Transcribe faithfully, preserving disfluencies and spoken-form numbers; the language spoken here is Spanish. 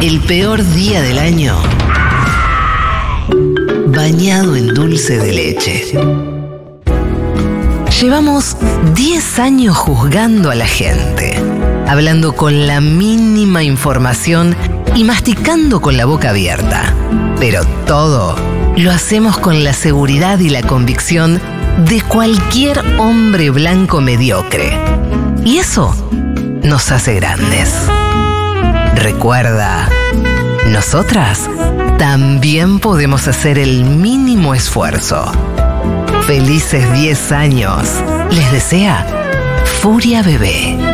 El peor día del año, bañado en dulce de leche. Llevamos diez años juzgando a la gente, hablando con la mínima información y masticando con la boca abierta. Pero todo lo hacemos con la seguridad y la convicción de cualquier hombre blanco mediocre. Y eso nos hace grandes. Recuerda, nosotras también podemos hacer el mínimo esfuerzo. Felices diez años. Les desea Furia Bebé.